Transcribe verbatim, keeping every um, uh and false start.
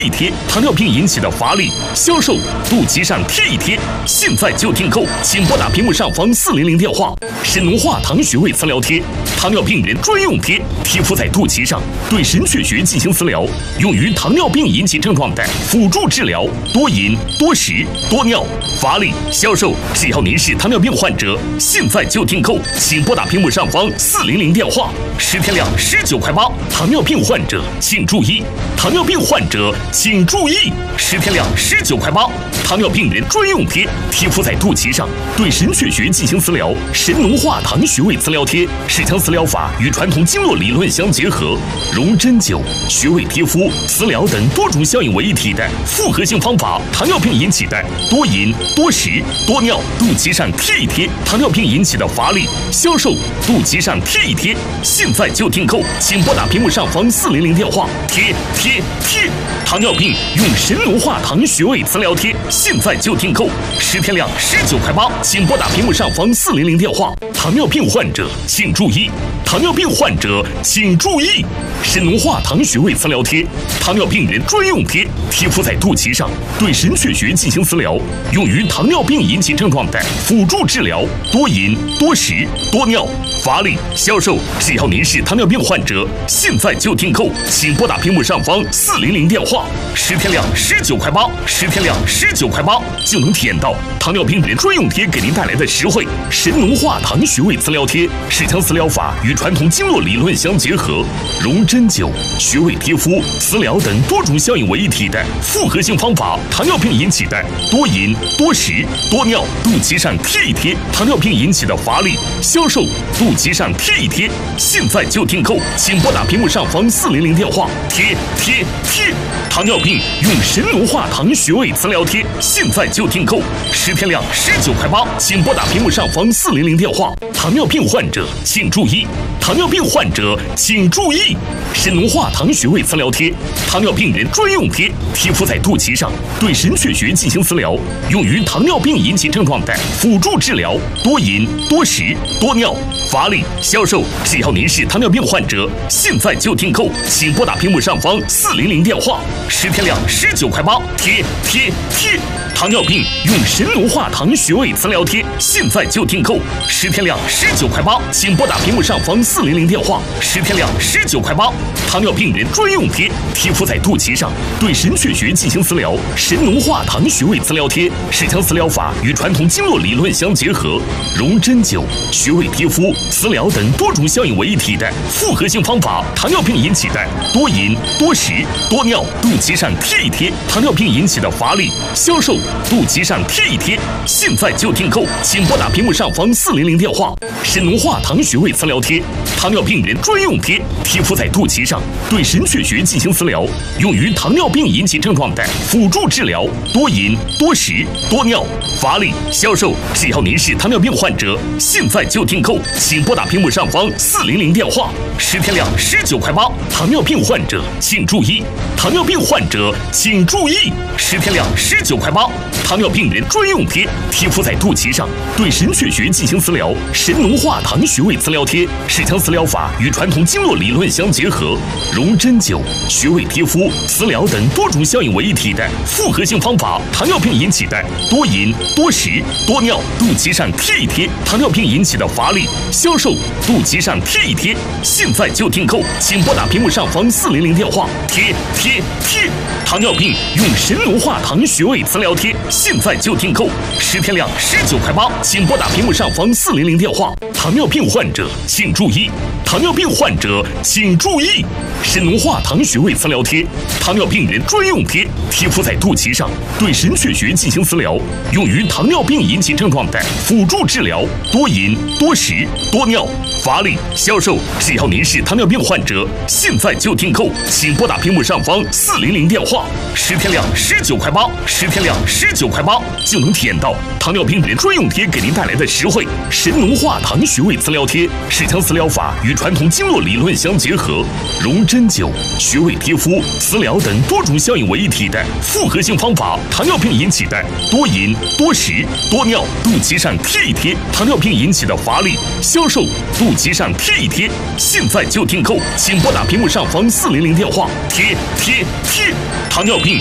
一贴，糖尿病引起的乏力、消瘦，肚脐上贴一贴，现在就订购，请拨打屏幕上方四零零电话。神农化糖穴位磁疗贴，糖尿病人专用贴，贴敷在肚脐上，对神阙穴进行磁疗，用于糖尿病引起症状的辅助治疗，多饮、多食、多尿、乏力、消瘦。只要您是糖尿病患者，现在就订购，请拨打屏幕上方四零零电话。十天量十九块八，糖尿病患者请注意，糖尿病患者。请注意，十天量十九块八，糖尿病人专用贴，贴敷在肚脐上，对神阙穴进行磁疗。神农化糖穴位磁疗贴是将磁疗法与传统经络理论相结合，融针灸、穴位贴敷、磁疗等多种效应为一体的复合性方法。糖尿病引起的多饮、多食、多尿，肚脐上贴一贴；糖尿病引起的乏力、消瘦，肚脐上贴一贴。现在就订购，请拨打屏幕上方四零零电话。贴贴贴。糖尿病用神农化糖穴位磁疗贴，现在就订购，十天量十九块八，请拨打屏幕上方四零零电话。糖尿病患者请注意，糖尿病患者请注意，神农化糖穴位磁疗贴，糖尿病人专用贴，贴敷在肚脐上，对神阙穴进行磁疗，用于糖尿病引起症状的辅助治疗，多饮、多食、多尿、乏力、消瘦。只要您是糖尿病患者，现在就订购，请拨打屏幕上方四零零电话。十天量十九块八，十天量十九块八就能体验到糖尿病人专用贴给您带来的实惠。神农化糖穴位磁疗贴是将磁疗法与传统经络理论相结合，融针灸、穴位贴敷、磁疗等多种效应为一体的复合性方法。糖尿病引起的多饮、多食、多尿，肚脐上贴一贴；糖尿病引起的乏力、消瘦，肚脐上贴一贴。现在就订购，请拨打屏幕上方四零零电话。贴贴贴。糖尿病用神农化糖穴位磁疗贴，现在就订购，十天量十九块八，请拨打屏幕上方四零零电话。糖尿病患者请注意，糖尿病患者请注意，神农化糖穴位磁疗贴，糖尿病人专用贴，贴敷在肚脐上，对神阙穴进行磁疗，用于糖尿病引起症状的辅助治疗，多饮、多食、多尿、乏力、消瘦。只要您是糖尿病患者，现在就订购，请拨打屏幕上方四零零电话。十天量十九块八，贴贴贴。糖尿病用神农化糖穴位磁疗贴，现在就订购，十天量十九块八，请拨打屏幕上方四零零电话。十天量十九块八，糖尿病人专用贴，贴敷在肚脐上，对神阙穴进行磁疗。神农化糖穴位磁疗贴是将磁疗法与传统经络理论相结合，融针灸、穴位贴敷、磁疗等多种效应为一体的复合性方法。糖尿病引起的多饮、多食、多尿，肚脐上贴一贴；糖尿病引起的乏力、消瘦，肚脐上贴一贴。现在就订购，请拨打屏幕上方四零零电话。神农化糖穴位磁疗贴，糖尿病人专用贴，贴敷在肚脐上，对神阙穴进行磁疗，用于糖尿病引起症状的辅助治疗，多饮、多食、多尿、乏力、消瘦。只要您是糖尿病患者，现在就订购，请拨打屏幕上方四零零电话。十天量十九块八，糖尿病患者请注意，糖尿病患者请注意，十天量十九块八，糖尿病人专用贴，贴敷在肚脐上，对神阙穴进行磁疗。神农化糖穴位磁疗贴是将磁疗法与传统经络理论相结合，融针灸、穴位贴敷、磁疗等多种效应为一体的复合性方法。糖尿病引起的多饮、多食、多尿，肚脐上贴一贴；糖尿病引起的乏力、消瘦，肚脐上贴一贴。现在就订购，请拨打屏幕上方四零零电话。贴贴贴。糖尿病用神农化糖穴位磁疗贴，现在就订购，十天量十九块八，请拨打屏幕上方四零零电话。糖尿病患者请注意，糖尿病患者请注意，神农化糖穴位磁疗贴，糖尿病人专用贴，贴敷在肚脐上，对神阙穴进行磁疗，用于糖尿病引起症状的辅助治疗，多饮、多食、多尿、乏力、消瘦。只要您是糖尿病患者，现在就订购，请拨打屏幕上方四零零电话。十天量十九块八，十天量十九块八就能体验到糖尿病人专用贴给您带来的实惠。神农化糖穴位磁疗贴是将磁疗法与传统经络理论相结合，融针灸、穴位贴敷、磁疗等多种效应为一体的复合性方法。糖尿病引起的多饮、多食、多尿，肚脐上贴一贴；糖尿病引起的乏力、消瘦，肚脐上贴一贴。现在就订购，请拨打屏幕上方四零零电话。贴贴贴。糖尿病